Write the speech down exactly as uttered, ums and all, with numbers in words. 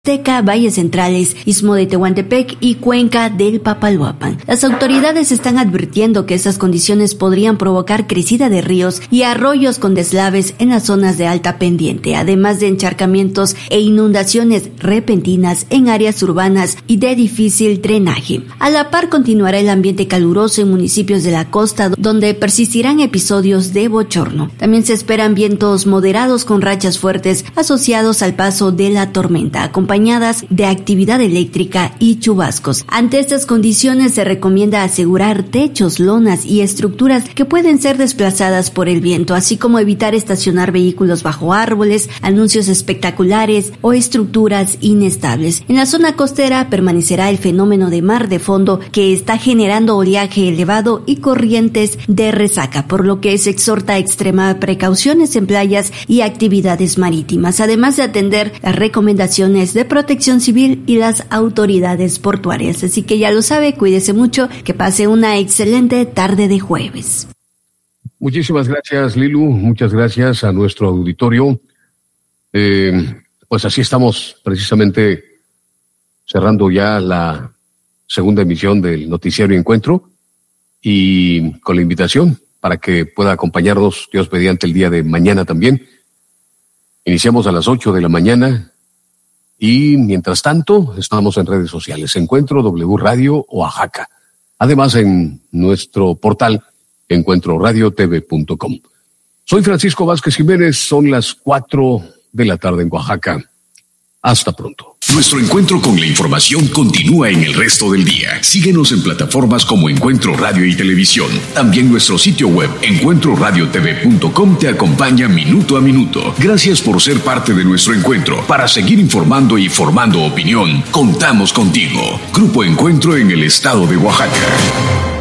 Teca, Valles Centrales, Istmo de Tehuantepec y Cuenca del Papaloapan. Las autoridades están advirtiendo que estas condiciones podrían provocar crecida de ríos y arroyos con deslaves en las zonas de alta pendiente, además de encharcamientos e inundaciones repentinas en áreas urbanas y de difícil drenaje. A la par continuará el ambiente caluroso en municipios de la costa, donde persistirán episodios de bochorno. También se esperan vientos moderados con rachas fuertes asociados al paso de la tormenta, acompañadas de actividad eléctrica y chubascos. Ante estas condiciones se recomienda asegurar techos, lonas y estructuras que pueden ser desplazadas por el viento, así como evitar estacionar vehículos bajo árboles, anuncios espectaculares o estructuras inestables. En la zona costera permanecerá el fenómeno de mar de fondo que está generando oleaje elevado y corrientes de resaca, por lo que se exhorta a extremar precauciones en playas y actividades marítimas, además de atender las recomendaciones de Protección Civil y las autoridades portuarias. Así que ya lo sabe, cuídese mucho, que pase una excelente tarde de jueves. Muchísimas gracias, Lilu, muchas gracias a nuestro auditorio. Eh, pues así estamos precisamente cerrando ya la segunda emisión del Noticiario Encuentro y con la invitación para que pueda acompañarnos, Dios mediante, el día de mañana también. Iniciamos a las ocho de la mañana. Y mientras tanto, estamos en redes sociales, Encuentro W Radio Oaxaca. Además, en nuestro portal, encuentro radio t v punto com. Soy Francisco Vázquez Jiménez, son las cuatro de la tarde en Oaxaca. Hasta pronto. Nuestro encuentro con la información continúa en el resto del día. Síguenos en plataformas como Encuentro Radio y Televisión. También nuestro sitio web, encuentro radio t v punto com, te acompaña minuto a minuto. Gracias por ser parte de nuestro encuentro. Para seguir informando y formando opinión, contamos contigo. Grupo Encuentro en el estado de Oaxaca.